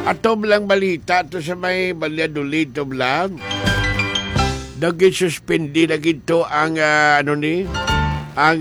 Atom lang balita to sa may Valladolid to lang. Nag-suspendi na gito ang ang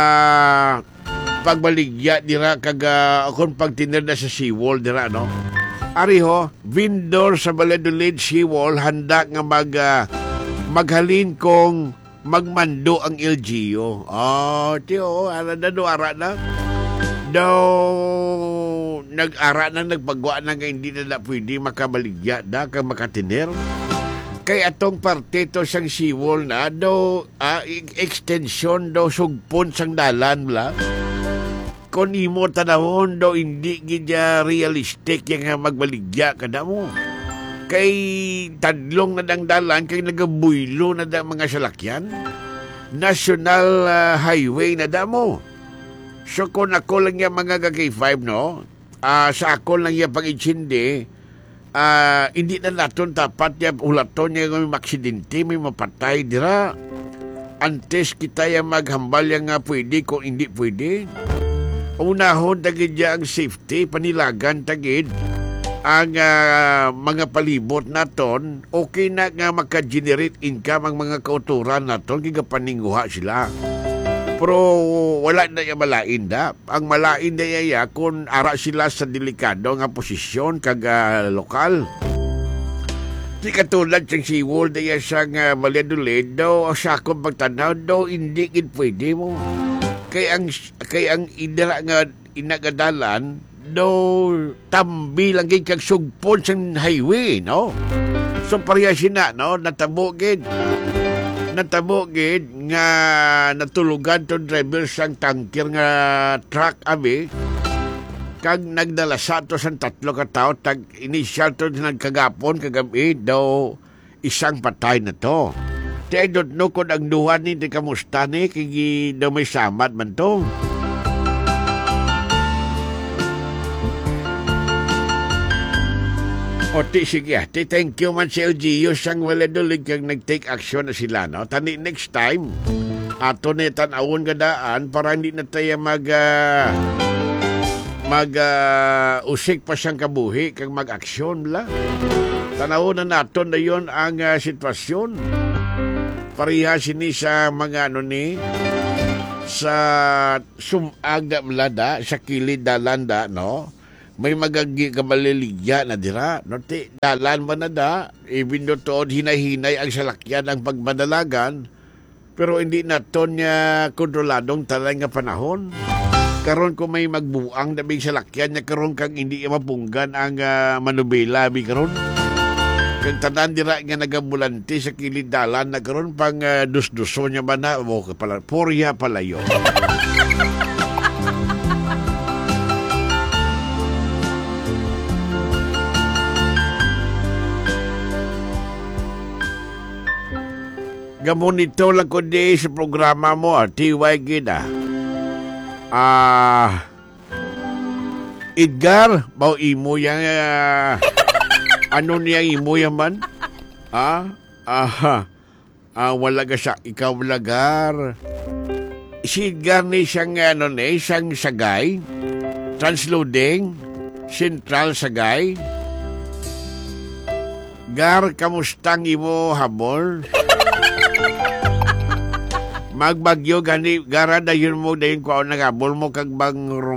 pagbaligya dira kag akong pagtiner na sa seawall dira no. Ari ho, vendor sa Valladolid seawall handa nga maghalin kong magmando ang LGU. Tiyo, ara na. Daw nag-ara na nagpagawa na nga hindi na pwede makabaligya na kang makatiner. Kay atong parte to sang seawall na daw extension daw sugpon sang dalan la. Kung imo tanahon daw hindi gidya realistic yung magbaligya kada mo. Kay tadlong na dang dalan kay nagabuylo na dang mga salakyan. National highway na damo. So kung ako lang yung mga gagay 5 no, sa ako lang yung pag-insindi, hindi na naton tapat yung ulaton niya may maksidente, may mapatay dira. Antes kita yung maghambal yung pwede kung hindi pwede. Unahon tagid ang safety, panilagan tagid ang mga palibot naton, okay na nga maka-generate income ang mga kauturan naton, gigapaninguha sila. Pero wala na yung malain da. Ang malain na yaya kung ara sila sa delikado nga posisyon kag lokal. Di katulad siyang seawall na yan siyang Valladolid daw sa akong pagtanaw daw hindi gid pwede mo. Kay ang idara nga inagadalan daw tambi lang gid kag sugpon sa highway no. So pareha sina no natabo gid nga natulugan to driver sang tanker nga truck abi kag nagdala sa to sang 3 ka tawo tag initial to nagkagapon kagabi daw isang patay na to. I don't know kung ang duha ni di kamusta ni kaya daw may samad man to. Sige, thank you man si LGU sang Valladolid kag nag-take action na sila, no? Tani next time, ato na tanawon gadaan para hindi na tayo usik pa siyang kabuhi kag mag-aksyon la. Tanawon na naton na yon ang sitwasyon. Pariha sini sa mga sa sumag da mlada, sa kilid dalanda, no? May magagi kabaliligya na dira. No, dalan man na da, even do tood hinay-hinay ang salakyan ang pagmadalagan, pero hindi naton niya kontroladong talay nga panahon. Karon ko may magbuang na big salakyan niya karon kang hindi mapunggan ang manubela bi karon. Kung tanan dira nga nagambulante sa kilid dalan na karon pang dus-duso niya ba na o pala porya palayo. Gamonito lang ko di sa programa mo, TY Gida. Edgar, bao imo yang ano niya imo yaman? Wala ka siya, ikaw lagar. Si Edgar ni siyang siyang sagay, transloading, central sagay. Gar, kamustang imo habol? Magbagyo gani gara dayon mo dayon ko nagabol mo kag bang